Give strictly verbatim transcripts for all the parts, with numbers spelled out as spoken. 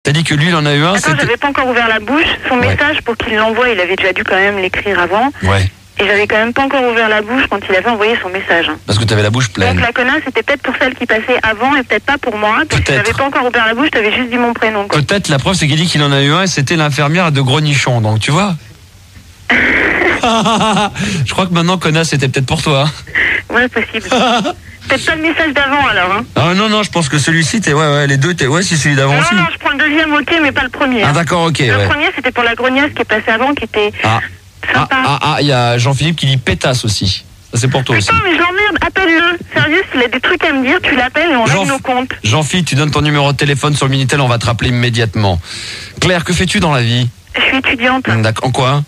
T'as dit que lui, il en a eu un. Attends, j'avais pas encore ouvert la bouche. Son ouais. message, pour qu'il l'envoie, il avait déjà dû quand même l'écrire avant. Ouais. Et j'avais quand même pas encore ouvert la bouche quand il avait envoyé son message. Parce que t'avais la bouche pleine. Donc la connasse, c'était peut-être pour celle qui passait avant et peut-être pas pour moi. Parce que j'avais pas encore ouvert la bouche, t'avais juste dit mon prénom. Quoi. Peut-être, la preuve, c'est qu'il dit qu'il en a eu un et c'était l'infirmière de Grenichon. Donc, tu vois. Je crois que maintenant, connasse, c'était peut-être pour toi. Ouais, possible. Peut-être pas le message d'avant alors. Hein. Ah non, non, je pense que celui-ci, t'es, ouais, ouais, les deux, t'es, ouais, c'est celui d'avant non, aussi. Non, non, je prends le deuxième, ok, mais pas le premier. Ah, hein. d'accord, ok. Le ouais. premier, c'était pour la grognasse qui est passée avant, qui était ah. sympa. Ah, ah, il ah, y a Jean-Philippe qui dit pétasse aussi. Ça, c'est pour toi Putain, aussi. mais je l'emmerde, appelle-le. Sérieux, s'il a des trucs à me dire, tu l'appelles et on règle nos comptes. Jean-Philippe, tu donnes ton numéro de téléphone sur le Minitel, on va te rappeler immédiatement. Claire, que fais-tu dans la vie? Je suis étudiante. D'accord, en quoi?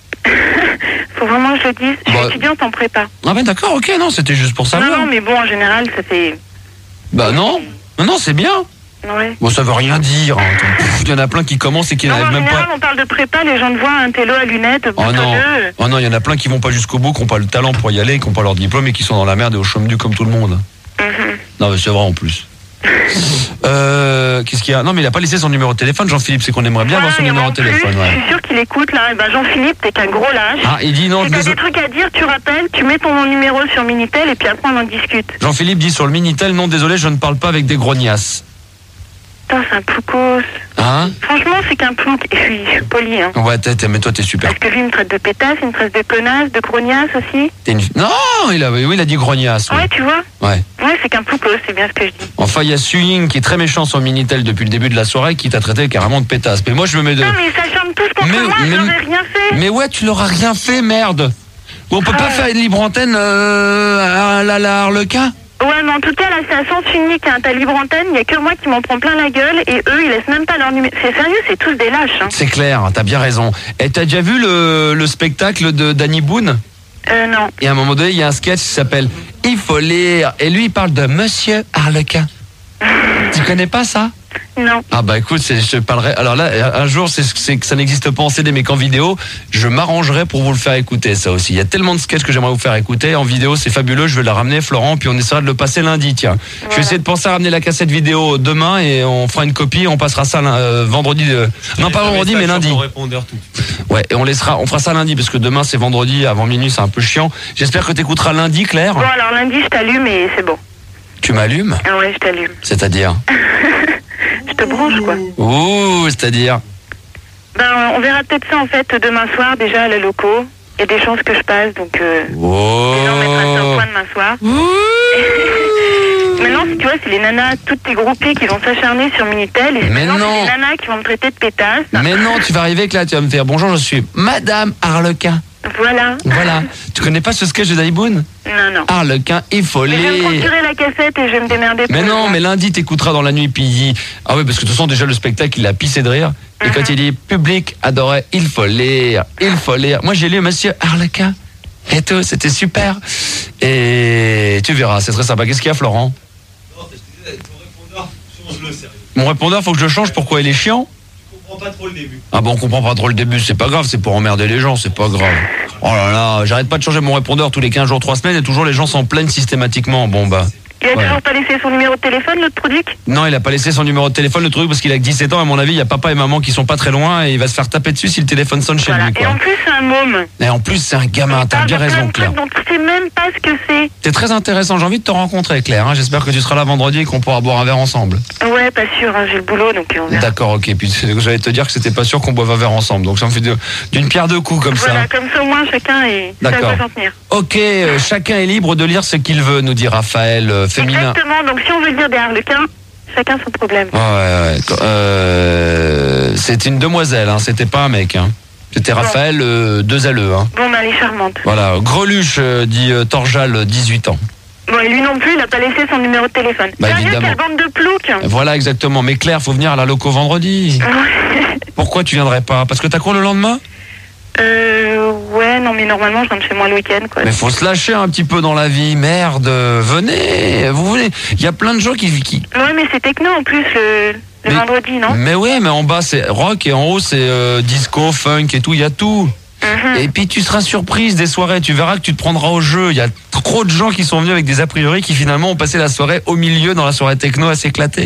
Faut vraiment que je le dise. Je suis bah... étudiante en prépa. Ah ben d'accord, ok, non, c'était juste pour savoir. Non, non, mais bon, en général, ça fait... Bah non, non, non, c'est bien. Ouais. Bon, ça veut rien dire. Il y en a plein qui commencent et qui n'arrivent même pas... En général, on parle de prépa, les gens te voient un télo à lunettes, oh non. oh non, il y en a plein qui vont pas jusqu'au bout, qui n'ont pas le talent pour y aller, qui n'ont pas leur diplôme et qui sont dans la merde et au chômage du comme tout le monde. Mm-hmm. Non, mais c'est vrai en plus. euh, qu'est-ce qu'il y a? Non, mais il a pas laissé son numéro de téléphone, Jean-Philippe, c'est qu'on aimerait bien voilà, avoir son numéro de téléphone. Plus, ouais. Je suis sûr qu'il écoute là. Et ben Jean-Philippe, t'es qu'un gros lâche. Ah, il dit non. Si t'as des trucs à dire, tu rappelles, tu mets ton numéro sur Minitel et puis après on en discute. Jean-Philippe dit sur le Minitel, non désolé, je ne parle pas avec des grognasses. Putain, c'est un ploucos. Hein? Franchement, c'est qu'un plouc. Et je suis, je suis poli, hein. Ouais, t'es, t'es, mais toi, t'es super. Parce que lui, il me traite de pétasse, il me traite de connasse, de grognasse aussi. T'es une... Non, il a, oui, il a dit grognasse. Ouais, ouais tu vois? Ouais. Ouais, c'est qu'un ploucos, c'est bien ce que je dis. Enfin, il y a Suing qui est très méchant sur Minitel depuis le début de la soirée qui t'a traité carrément de pétasse. Mais moi, je me mets de... Non, mais ça charme tous contre mais, moi, mais, je n'aurais rien fait. Mais ouais, tu l'auras rien fait, merde. On peut ah, pas faire une libre antenne euh, à la, la Harlequin? Ouais, mais en tout cas, là, c'est à sens unique. Hein. Ta libre antenne, il n'y a que moi qui m'en prends plein la gueule et eux, ils laissent même pas leur numéro. C'est sérieux, c'est tous des lâches. Hein. C'est clair, t'as bien raison. Et t'as déjà vu le, le spectacle de Danny Boone? Euh, non. Et à un moment donné, il y a un sketch qui s'appelle Il faut lire. Et lui, il parle de Monsieur Harlequin. Tu connais pas ça? Non. Ah bah écoute, c'est, je te parlerai. Alors là, un jour, c'est, c'est que ça n'existe pas en C D mais qu'en vidéo, je m'arrangerai pour vous le faire écouter, ça aussi. Il y a tellement de sketchs que j'aimerais vous faire écouter. En vidéo, c'est fabuleux. Je vais la ramener, Florent, puis on essaiera de le passer lundi, tiens. Voilà. Je vais essayer de penser à ramener la cassette vidéo demain et on fera une copie. On passera ça euh, vendredi. De... Non, pas vendredi, mais lundi. Ouais, et on laissera, on fera ça lundi parce que demain c'est vendredi avant minuit, c'est un peu chiant. J'espère que t'écouteras lundi, Claire. Bon, alors lundi, je t'allume et c'est bon. Tu m'allumes? Ah ouais, je t'allume. C'est-à-dire? Je te branche, quoi. Ouh, c'est-à-dire? Ben, on verra peut-être ça, en fait, demain soir, déjà, à la locaux. Il y a des chances que je passe, donc... Euh, oh. Les gens mettront ça au point demain soir. Maintenant, si tu vois, c'est les nanas, toutes tes groupies qui vont s'acharner sur Minitel. Et c'est mais non. C'est les nanas qui vont me traiter de pétasse. Mais non, tu vas arriver que là, tu vas me faire bonjour, je suis Madame Harlequin. Voilà. Voilà. Tu connais pas ce sketch de Danny Boone? Non, non. Harlequin, il faut mais les... je vais me procurer la cassette et je vais me démerder. Mais non, mais lundi, t'écouteras dans la nuit, puis il dit... Ah oui, parce que de toute façon, déjà, le spectacle, il a pissé de rire. Et mm-hmm. quand il dit, public adorait, il faut lire, il faut lire. Moi, j'ai lu Monsieur Harlequin. Et tout, c'était super. Et tu verras, c'est très sympa. Qu'est-ce qu'il y a, Florent? Non, je te disais, ton répondeur, change-le, sérieux. Mon répondeur, faut que je le change. Pourquoi il est chiant? Je comprends pas trop le début. Ah bon, on comprend pas trop le début, c'est pas grave, c'est pour emmerder les gens, c'est pas grave. Oh là là, j'arrête pas de changer mon répondeur tous les quinze jours, trois semaines et toujours les gens s'en plaignent systématiquement. Bon bah... Il a ouais. toujours pas laissé son numéro de téléphone, l'autre truc? Non, il a pas laissé son numéro de téléphone, le truc, parce qu'il a que dix-sept ans, à mon avis, il y a papa et maman qui sont pas très loin et il va se faire taper dessus si le téléphone sonne chez voilà. lui, quoi. Et en plus, c'est un môme. Et en plus, c'est un gamin, t'as bien raison, Claire. Donc tu sais même pas ce que c'est. C'est très intéressant, j'ai envie de te rencontrer, Claire, hein. J'espère que tu seras là vendredi et qu'on pourra boire un verre ensemble. Ouais, pas sûr, hein. J'ai le boulot, donc on verra. D'accord, ok, puis j'allais te dire que c'était pas sûr qu'on boive un verre ensemble, donc ça me fait de, d'une pierre deux coups, comme voilà, ça. Voilà, comme ça au moins chacun est... D'accord. Ok, euh, chacun est libre de lire ce qu'il veut, nous dit Raphaël, euh, féminin. Exactement, donc si on veut lire des harlequins, chacun son problème. Ouais, ouais, ouais. Euh, c'est une demoiselle, hein, c'était pas un mec, hein. C'était bon. Raphaël, euh, deux alleux, hein. Bon, bah elle est charmante. Voilà, Greluche, euh, dit euh, Torjal, dix-huit ans. Bon, et lui non plus, il n'a pas laissé son numéro de téléphone. Bah, sérieux, évidemment. quelle bande de ploucs. Voilà, exactement. Mais Claire, faut venir à la loco vendredi. Pourquoi tu viendrais pas? Parce que t'as quoi le lendemain? Euh, ouais, non, mais normalement, je rentre chez moi le week-end, quoi. Mais faut se lâcher un petit peu dans la vie, merde. Venez, vous venez. Il y a plein de gens qui... qui... Ouais, mais c'est techno en plus, le, le mais, vendredi, non? Mais ouais, mais en bas, c'est rock et en haut, c'est euh, disco, funk et tout, il y a tout. Mm-hmm. Et puis tu seras surprise des soirées, tu verras que tu te prendras au jeu. Il y a trop de gens qui sont venus avec des a priori qui finalement ont passé la soirée au milieu dans la soirée techno à s'éclater.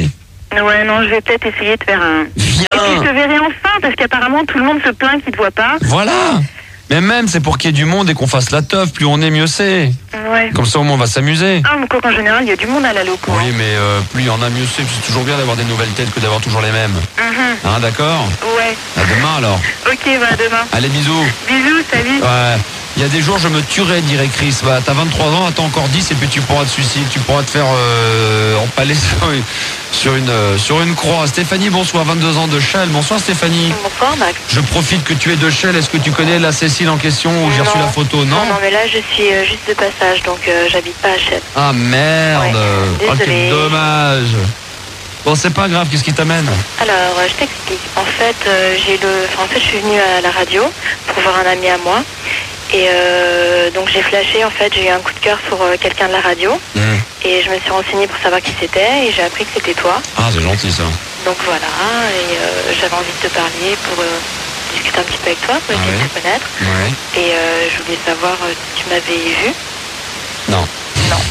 Ouais, non, je vais peut-être essayer de faire un... Viens. Et puis je te verrai enfin, parce qu'apparemment tout le monde se plaint qu'il te voit pas. Voilà. Mais même, c'est pour qu'il y ait du monde et qu'on fasse la teuf. Plus on est, mieux c'est. Ouais. Comme ça, au moins, on va s'amuser. Ah, mais quoi qu'en général, il y a du monde à la loco. Oui, mais euh, plus il y en a, mieux c'est. C'est toujours bien d'avoir des nouvelles têtes que d'avoir toujours les mêmes. Mhm. Hein, d'accord? Ouais. À demain, alors. Ok, bah à demain. Allez, bisous. Bisous, salut. Ouais. Il y a des jours, je me tuerais, dirait Chris. Bah, t'as vingt-trois ans, attends encore dix et puis tu pourras te suicider. Tu pourras te faire euh, empaler sur une, sur, une, euh, sur une croix. Stéphanie, bonsoir, vingt-deux ans de Chelles. Bonsoir, Stéphanie. Bonsoir, Max. Je profite que tu es de Chelles. Est-ce que tu connais la Cécile en question où j'ai reçu Non. la photo? Non, Non, non, mais là, je suis euh, juste de passage, donc euh, j'habite pas à Chelles. Ah merde. Ouais, Oh, quel désolée. dommage. Bon, c'est pas grave. Qu'est-ce qui t'amène? Alors, euh, je t'explique. En fait, euh, j'ai le... enfin, en fait, je suis venue à la radio pour voir un ami à moi. Et euh, donc, j'ai flashé, en fait, j'ai eu un coup de cœur sur euh, quelqu'un de la radio. Mmh. Et je me suis renseignée pour savoir qui c'était. Et j'ai appris que c'était toi. Ah, c'est gentil ça. Donc voilà. Et euh, j'avais envie de te parler pour euh, discuter un petit peu avec toi, pour Ah essayer ouais. de te connaître. Ouais. Et euh, je voulais savoir euh, si tu m'avais vu. Non. Non.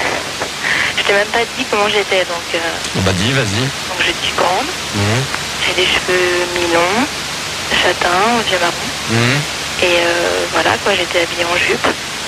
Je t'ai même pas dit comment j'étais. Donc, euh, Bon, bah dis, vas-y. donc je suis grande. Mmh. J'ai des cheveux mi-longs, châtains, vieux marron. Mmh. Et euh, voilà, quoi, j'étais habillée en jupe.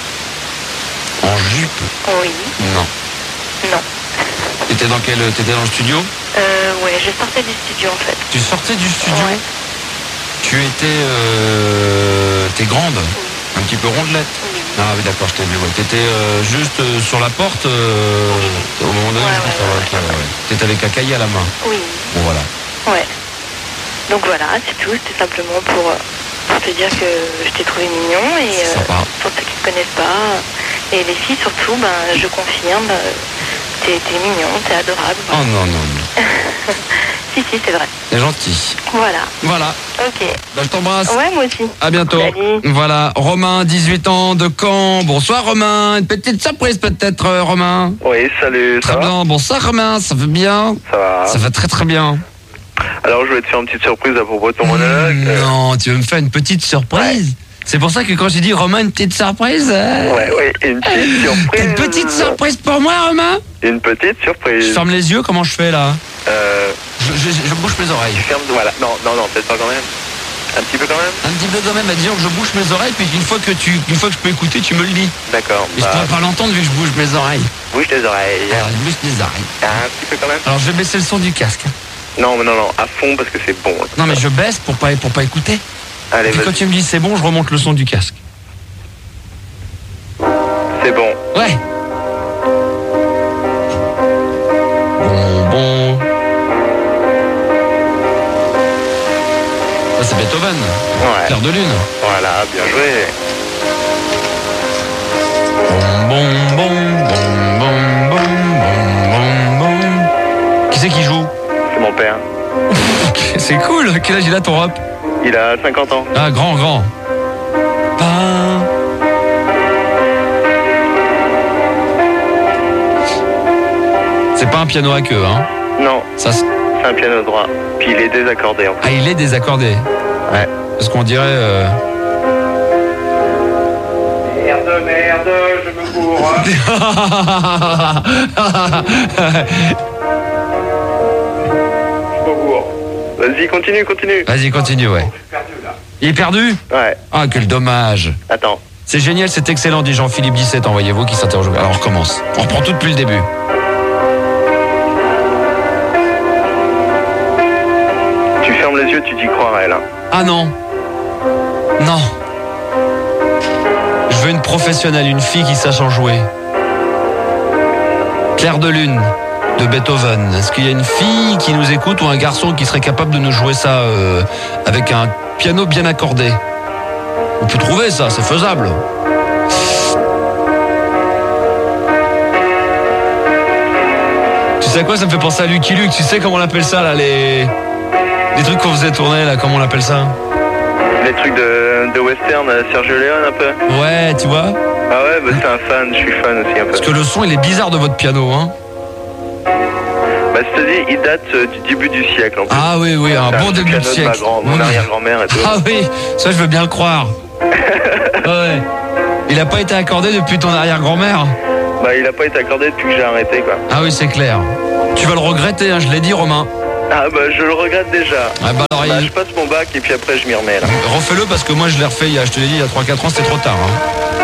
En jupe? Oui, Non. non. T'étais dans quel? T'étais dans le studio? Euh, ouais, je sortais du studio, en fait. Tu sortais du studio? Ouais. Tu étais... Euh... T'es grande? Oui. Un petit peu rondelette? Oui. Ah oui, d'accord, je t'ai vu. Ouais. T'étais euh, juste euh, sur la porte euh, au moment donné. Ouais, je pense, ouais, ah, ok, ouais. ouais. T'étais avec un cahier à la main. Oui, Bon, voilà. ouais. Donc voilà, c'est tout. C'était simplement pour, euh, pour te dire que je t'ai trouvé mignon. Et C'est euh, sympa. pour ceux qui ne te connaissent pas, et les filles surtout, ben, je confirme, euh, t'es t'es mignon, t'es adorable. Oh non, non, non. Si, si, c'est vrai. T'es gentil. Voilà. Voilà. Ok. Bah, je t'embrasse. Ouais, moi aussi. À bientôt. Salut. Voilà, Romain, dix-huit ans, de Caen. Bonsoir Romain. Une petite surprise peut-être, euh, Romain. Oui, salut, ça Très va? bien. Bonsoir Romain, ça va bien? Ça va. Ça va très très bien. Alors, je vais te faire une petite surprise à propos de ton monologue. Euh, Non, tu veux me faire une petite surprise? C'est pour ça que quand j'ai dit Romain, une petite surprise. euh, Ouais, ouais, une petite T'as surprise. une petite surprise pour moi, Romain? Une petite Je surprise. ferme les yeux, comment je fais là? Euh, je, je, je bouge mes oreilles. tu fermes, voilà. Non, non, non, peut-être pas quand même. Un petit peu quand même? Un petit peu quand même, bah, disons que je bouge mes oreilles, puis une fois que tu, une fois que je peux écouter, tu me le dis. D'accord. Et je Bah, pourrais pas l'entendre vu que je bouge mes oreilles. bouge tes oreilles. Alors, je bouge mes oreilles. Un petit peu quand même? Alors, je vais baisser le son du casque. Non, mais non, non, à fond parce que c'est bon. Non, mais je baisse pour pas, pour pas écouter. Allez, Et puis quand vas-y. tu me dis c'est bon, je remonte le son du casque. C'est bon. Ouais. Bon, bon. Ça, c'est Beethoven. Ouais. Clair de lune. Voilà, bien joué. Bon, bon, bon, bon, bon, bon, bon, bon, bon. Qui c'est qui joue? C'est mon père. C'est cool. Quel âge il a ton rap? Il a cinquante ans. Ah, grand, grand. Pas... C'est pas un piano à queue, hein? Non, Ça, c'est- c'est un piano droit. Puis il est désaccordé en plus. ah, il est désaccordé. Ouais. Parce qu'on dirait... euh, Merde, merde, je me cours. Je me cours. Vas-y, continue, continue. Vas-y, continue, ouais. Il est perdu? Ouais, Ah, quel dommage. attends. C'est génial, c'est excellent, dit Jean-Philippe dix-sept, envoyez-vous, qui s'interroge. Alors, on recommence. On reprend tout depuis le début. Tu fermes les yeux, tu t'y croirais là. Ah non. Non. Je veux une professionnelle, une fille qui sache en jouer. Clair de lune, de Beethoven. Est-ce qu'il y a une fille qui nous écoute ou un garçon qui serait capable de nous jouer ça euh, avec un piano bien accordé? On peut trouver ça, c'est faisable. Tu sais quoi, ça me fait penser à Lucky Luke. Tu sais comment on appelle ça là, les les trucs qu'on faisait tourner là, comment on appelle ça? Les trucs de, de western, euh, Sergio Leone un peu. Ouais, tu vois. Ah ouais, bah c'est un fan, je suis fan aussi un peu. Parce que le son il est bizarre de votre piano, hein. Bah je te dis, il date euh, du début du siècle en plus. Ah oui, oui, un C'est bon début piano de de siècle. ma grand, mon Mmh. arrière-grand-mère et tout. Ah oui, ça je veux bien le croire. Ouais. Il a pas été accordé depuis ton arrière-grand-mère? Bah il a pas été accordé depuis que j'ai arrêté quoi. Ah oui, c'est clair. Tu vas le regretter, hein, je l'ai dit, Romain. Ah bah je le regrette déjà. Ah bah alors, Bah, il- je passe mon bac et puis après je m'y remets là. refais-le parce que moi je l'ai refait il y a, je te l'ai dit, il y a trois quatre ans, c'était trop tard. Hein.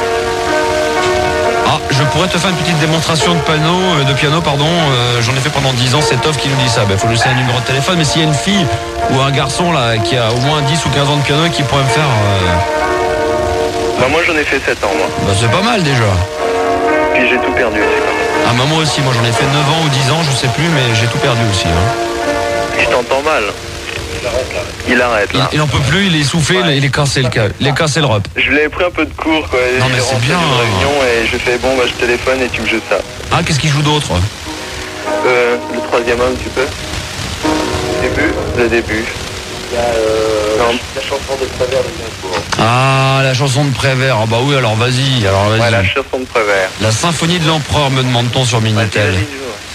Ah, je pourrais te faire une petite démonstration de piano, euh, de piano pardon. Euh, j'en ai fait pendant dix ans, c'est Toff qui nous dit ça. Il faut lui laisser un numéro de téléphone, mais s'il y a une fille ou un garçon là qui a au moins dix ou quinze ans de piano et qui pourrait me faire... euh, Bah moi j'en ai fait sept ans moi. bah, c'est pas mal déjà. Puis j'ai tout perdu aussi. Ah bah, moi aussi, moi j'en ai fait neuf ans ou dix ans, je sais plus, mais j'ai tout perdu aussi. Hein. Je t'entends mal. Il arrête Il, là. il en peut plus, il est essoufflé, il est cassé le, ca- il est cassé le rep. Je l'ai pris un peu de cours quoi. Non, mais J'ai c'est rentré bien. d'une réunion et je fais bon bah je téléphone et tu me joues ça. Ah, qu'est-ce qu'il joue d'autre? Euh, le troisième homme tu peux. Le début. Le début. Il y a euh, non. La chanson de Prévert de Gainsbourg. Ah, la chanson de Prévert. Ah bah oui, alors vas-y, alors vas-y. Ouais, la chanson de Prévert. La symphonie de l'empereur, me demande-t-on sur Ouais, Minitel. t'imagines, ouais.